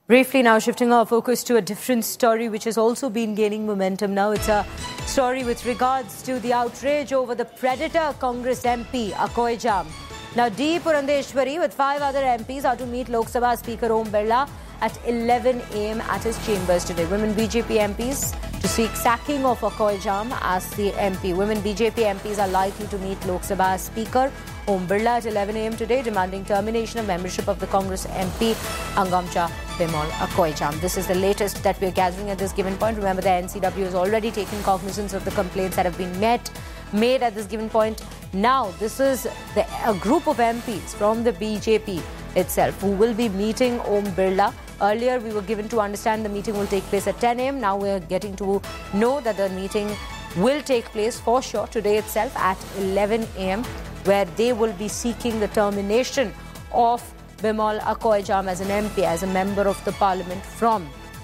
Briefly now, shifting our focus to a different story which has also been gaining momentum now. It's a story with regards to the outrage over the predator Congress MP, Akoy Jam. Now, D. Purandeshwari with 5 other MPs are to meet Lok Sabha Speaker Om Birla at 11 a.m. at his chambers today. Women BJP MPs to seek sacking of Akoy Jam as the MP. Women BJP MPs are likely to meet Lok Sabha Speaker Om Birla at 11 a.m. today, demanding termination of membership of the Congress MP Angamcha Bimal Akoy Jam. This is the latest that we are gathering at this given point. Remember, the NCW has already taken cognizance of the complaints that have been made at this given point. Now, this is a group of MPs from the BJP itself who will be meeting Om Birla. Earlier, we were given to understand the meeting will take place at 10 a.m. Now, we are getting to know that the meeting will take place for sure today itself at 11 a.m. where they will be seeking the termination of Bimal Akoy Jam as an MP, as a member of the parliament from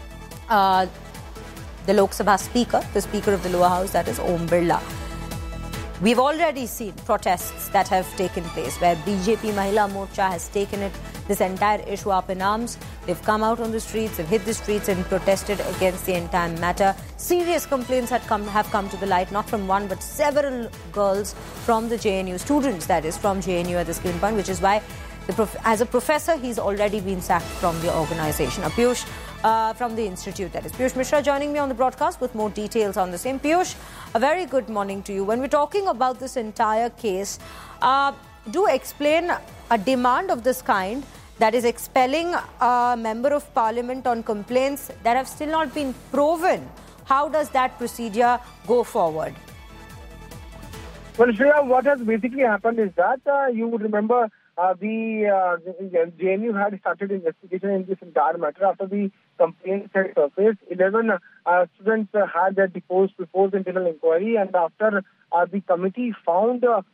the Lok Sabha Speaker, the Speaker of the lower house, that is Om Birla. We've already seen protests that have taken place where BJP Mahila Morcha has taken this entire issue up in arms. They've come out on the streets, they've hit the streets and protested against the entire matter. Serious complaints have come to the light, not from one but several girls from the JNU, students that is from JNU at this given point, which is why as a professor he's already been sacked from the organisation. Piyush from the institute, that is Piyush Mishra, joining me on the broadcast with more details on the same. Piyush, a very good morning to you. When we're talking about this entire case, do explain a demand of this kind, that is expelling a member of parliament on complaints that have still not been proven. How does that procedure go forward? Well, Shreya, what has basically happened is that you would remember the JNU had started investigation in this entire matter after the complaints had surfaced. 11 students had deposed before the internal inquiry, and after the committee found of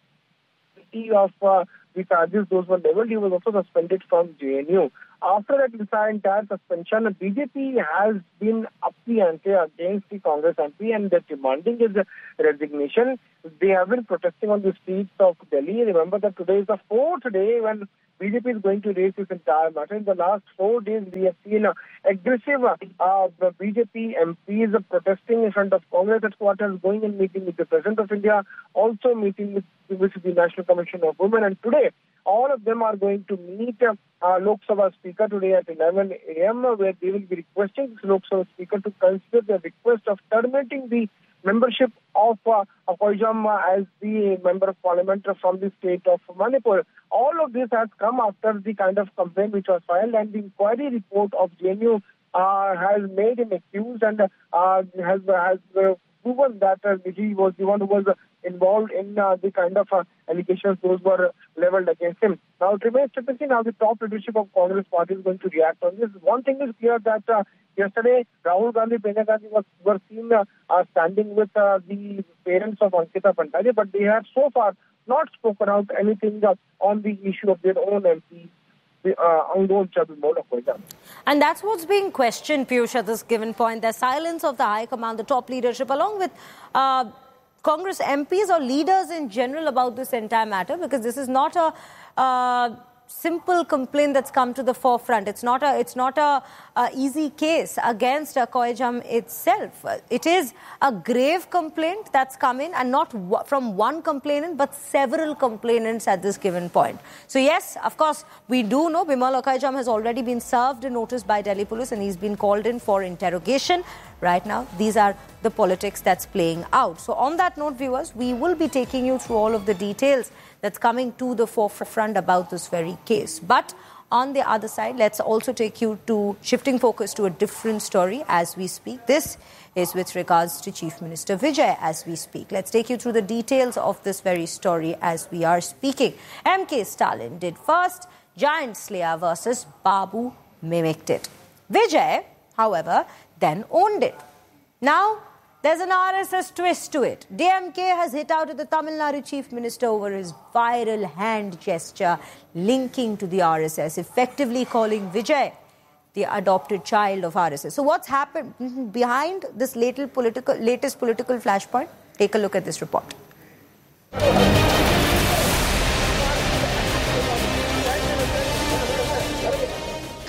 the charges those were leveled, he was also suspended from JNU. After that entire suspension, BJP has been up the ante against the Congress MP and they're demanding his resignation. They have been protesting on the streets of Delhi. Remember that today is the 4th day when BJP is going to raise this entire matter. In the last 4 days, we have seen aggressive BJP MPs protesting in front of Congress headquarters, going and meeting with the President of India, also meeting with the National Commission of Women. And today, all of them are going to meet Lok Sabha Speaker today at 11 a.m. where they will be requesting Lok Sabha Speaker to consider the request of terminating the membership of Akoy Jam as the Member of Parliament from the state of Manipur. All of this has come after the kind of complaint which was filed, and the inquiry report of JNU has made him accused and has proven that he was the one who was involved in the kind of allegations those were leveled against him. Now, it remains to be seen how the top leadership of Congress party is going to react on this. One thing is clear that yesterday, Rahul Gandhi, Priyanka Gandhi were seen standing with the parents of Ankita Bhandari, but they have so far not spoken out anything on the issue of their own MP. And that's what's being questioned, Piyush, at this given point. The silence of the High Command, the top leadership, along with Congress MPs or leaders in general about this entire matter, because this is not a simple complaint that's come to the forefront. It's not a easy case against Akoy Jam itself. It is a grave complaint that's come in, and not from one complainant but several complainants at this given point. So yes, of course, we do know Bimal Akoy Jam has already been served a notice by Delhi police and he's been called in for interrogation. Right now, these are the politics that's playing out. So on that note, viewers, we will be taking you through all of the details that's coming to the forefront about this very case. But on the other side, let's also take you to shifting focus to a different story as we speak. This is with regards to Chief Minister Vijay as we speak. Let's take you through the details of this very story as we are speaking. M.K. Stalin did first, Giant Slayer versus Babu mimicked it. Vijay, however, then owned it. Now, there's an RSS twist to it. DMK has hit out at the Tamil Nadu Chief Minister over his viral hand gesture linking to the RSS, effectively calling Vijay the adopted child of RSS. So what's happened behind this latest political flashpoint? Take a look at this report.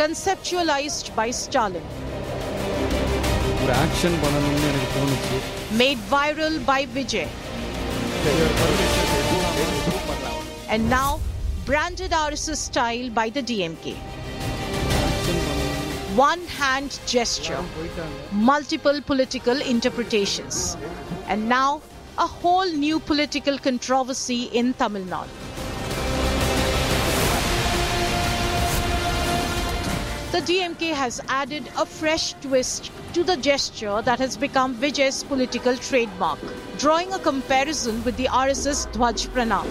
conceptualized by Stalin. Made viral by Vijay. And now branded RSS style by the DMK. One hand gesture, multiple political interpretations, and now a whole new political controversy in Tamil Nadu. The DMK has added a fresh twist to the gesture that has become Vijay's political trademark, drawing a comparison with the RSS Dhwaj Pranam.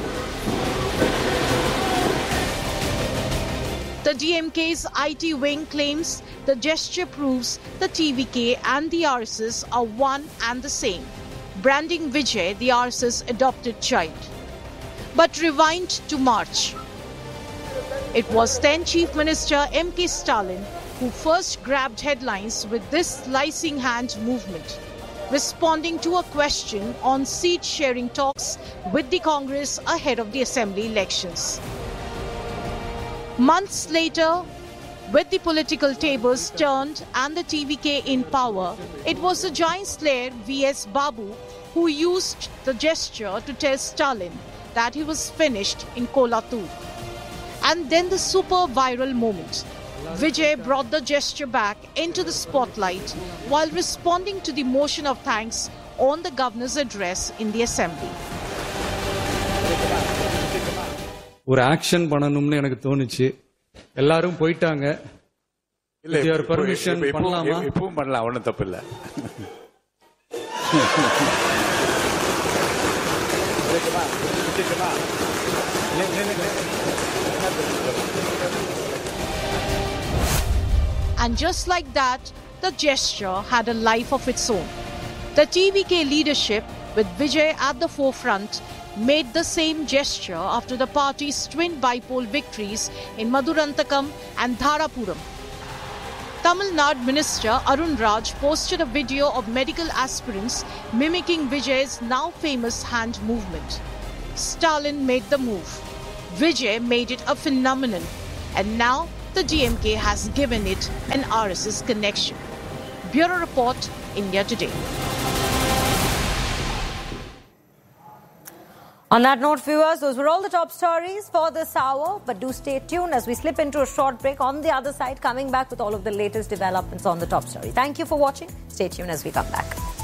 The DMK's IT wing claims the gesture proves the TVK and the RSS are one and the same, branding Vijay the RSS adopted child. But rewind to March. It was then Chief Minister M.K. Stalin who first grabbed headlines with this slicing hand movement, responding to a question on seat-sharing talks with the Congress ahead of the Assembly elections. Months later, with the political tables turned and the TVK in power, it was the giant slayer V.S. Babu who used the gesture to tell Stalin that he was finished in Kolattur. And then the super viral moment. Vijay brought the gesture back into the spotlight while responding to the motion of thanks on the governor's address in the assembly. ஒரு action பண்ணனும்னு எனக்கு தோணுச்சு. எல்லாரும் போயிட்டாங்க. இல்ல your permission பண்ணலாமா? இப்பவும் பண்ணலாம், ஒண்ணும் தப்பு இல்ல. And just like that, the gesture had a life of its own. The TVK leadership, with Vijay at the forefront, made the same gesture after the party's twin bipole victories in Madurantakam and Dharapuram. Tamil Nadu Minister Arun Raj posted a video of medical aspirants mimicking Vijay's now famous hand movement. Stalin made the move. Vijay made it a phenomenon, and now the DMK has given it an RSS connection. Bureau Report, India Today. On that note, viewers, those were all the top stories for this hour. But do stay tuned as we slip into a short break. On the other side, coming back with all of the latest developments on the top story. Thank you for watching. Stay tuned as we come back.